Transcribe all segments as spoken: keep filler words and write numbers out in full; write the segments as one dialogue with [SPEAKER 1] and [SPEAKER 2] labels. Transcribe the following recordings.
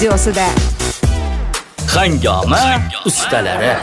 [SPEAKER 1] videosida.
[SPEAKER 2] Hangoma ustalari.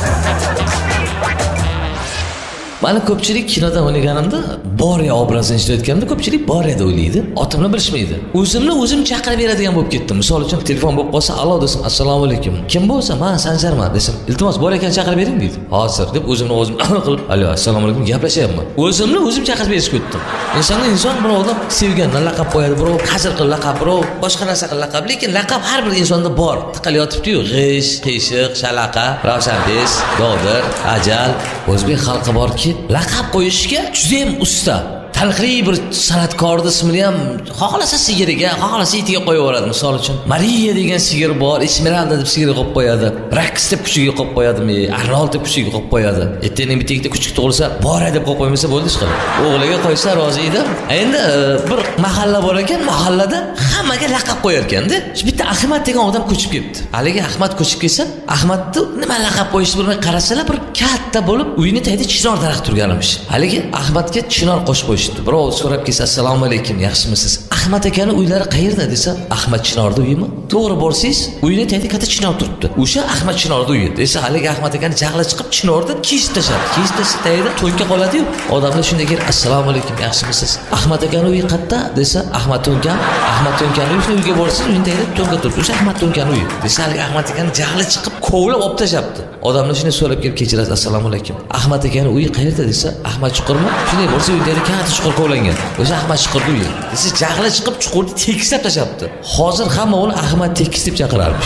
[SPEAKER 3] Mana ko'pchilik kinoda o'ynaganimda Borya obrazini ijrolayotganimda ko'pchilik Borya deb o'ylaydi. Otimni bilishmaydi. O'zimni o'zim chaqirib beradigan bo'lib ketdim. Misol uchun telefon bo'lib qolsa, "Alo" desam, "Assalomu alaykum. Kim bo'lsa, men Sanjarman" desam, "Iltimos Borya akani chaqirib bering" deydi. "Hozir" deb o'zimni o'zim qilib, "Alo, assalomu alaykum" gaplashyapman. O'zimni o'zim chaqirib berishga o'tdim. Insonni inson bir odam sevgandan laqab qo'yadi, birov qazir qilib laqab, birov boshqa narsa qilib laqab, lekin laqab har bir insonda bor. Tiqilib yotibdi-yu, g'ish, qiyshiq, shalaqa, ravshanbes, dodir, ajal, o'zbek xalqi borki, laqab qo'yishga juda ham usta. Taniqli bir san'atkorning ismini ham xohlasa sigiriga, xohlasa itiga qo'yib yuboradi. Misol uchun, Mariya degan sigir bor, Esmeralda deb sigir qo'yib qo'yadi. Raks deb kuchiga qo'yib qo'yadimi, Arnold deb kuchiga qo'yib qo'yadi. Ertaning bitta kuchuk tug'ilsa, Bora deb qo'yib qo'ymasa bo'ldi ishqilib. O'g'liga qo'ysa rozi edi. Endi bir mahalla bor ekan, mahallada hammaga laqab qo'yar ekanda. Bitta Ahmad degan odam ko'chib ketdi. Haligi Ahmad ko'chib kelsa, Ahmadni nima laqab qo'yishni bilmay qarasalar, bir katta bo'lib uyini tagida chinor daraxt turganmish. Haligi Ahmadga chinor qo'shib qo'yishdi. Birov so'rab kelsa, "Assalomu alaykum, yaxshimisiz? Ahmad akani uylari qayerda?" desa, "Ahmad Chinorda uyimi?" To'g'ri borsiz, uyini tagida katta chinor turibdi. O'sha Ahmad Chinorda uyi. Desa, haligi Ahmad akani jag'li chiqib chinorda kesib tashladi. Kesib tashlasa tagida to'yga qoladi-yu. Odamlar shunday kelib, "Assalomu alaykum, yaxshimisiz? Ahmad akani uyi qayerda?" desa, "Ahmad To'nkan, Ahmad To'nkan uyga borsiz, uyini tagida to'nka turibdi. O'sha Ahmad To'nkan uyi." Desa, haligi Ahmad akani jag'li chiqib kovlab olib tashlabdi. Odamlar shunday so'rab kelib, "Kechirasiz, assalomu alaykum. Ahmad akani uyi qayerda?" desa, "Ahmad Chuqurmi?" Shunday bo'lsa, uyda katta chuqur kovlangan. O'sha Ahmad Chuqurni uyi. Desa, jag'li chiqib chuqurni tekislab tashlabdi. Hozir hamma uni Ahmad Tekis deb chaqirarmish.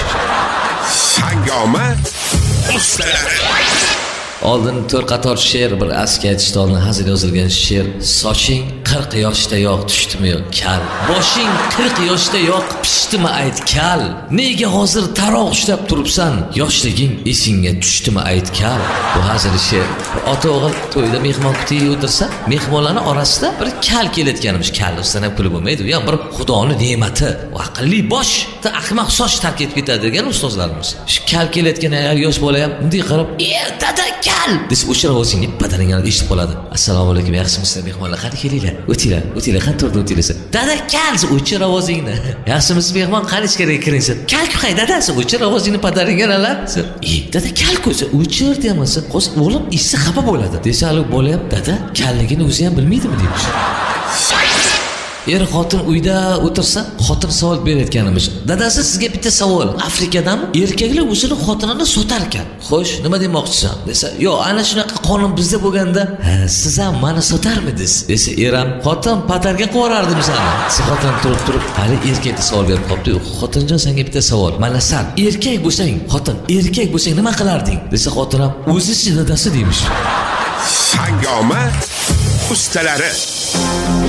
[SPEAKER 4] Hangoma ustalari.
[SPEAKER 3] Oldin to'rt qator she'r, bir askiya aytishda oldin hazil yozilgan she'r. Soching qirq yoshda yo'q, tushdimi yo'q, kal. Boshing qirq yoshda yo'q, pishdimi ayt, kal. Nega hozir taroq ushlab turibsan? Yoshliging esingga tushdimi ayt, kal. Bu hazil she'r. Ota o'g'il to'yda mehmon kutiga o'tirsa, mehmonlarning orasida bir kal kelayotganmish. Kal ustidan ham kulib bo'lmaydi. Ya bir Xudoning ne'mati, aqlli bosh, ahmoq soch tark etib ketadi degan ustozlarimiz. Shu kal kelayotgan ayol yosh bola ham bunday qarab, "Er, dada kal" desa, o'sha ovozingni padaringani eshitib qoladi. "Assalomu alaykum, yaxshimisiz mehmonlar? Qani kelinglar. O'tinglar, o'tinglar, qani turdi o'tinglar." "Dada kal" desa, o'chir ovozingni. "Yaxshimisiz mehmon, qani ichkariga kiring" desa, "Kal qay dadasi, o'chir ovozingni padaringga alar" desa, "E, dada kal ko'sa, o'chir" demasa, "Qo'z o'g'lim eshitsa xafa bo'ladi" desa, hali bola ham "Dada kalligini o'zi ham bilmaydimi" deymish. Er xotin uyda o'tirsa, xotin savol berayotganimiz. "Dadasi, sizga bitta savol. Afrikadami erkaklar o'zini xotinini sotar ekan. Xo'sh, nima demoqchisan?" desa, "Yo'q, ana shunaqa qonun bizda bo'lganda, ha, siz ham meni sotarmidingiz?" desa, eram, "Xotin patarga qo'rardim seni." Desa, xotin turib turib, hali erkakga savol berib qopti. "Xotinjon, senga bitta savol. Mana sen erkak bo'lsang, xotin erkak bo'lsang nima qilarding?" desa, xotin ham, "O'zichi dadasi" deymish.
[SPEAKER 4] Hangoma ustalari.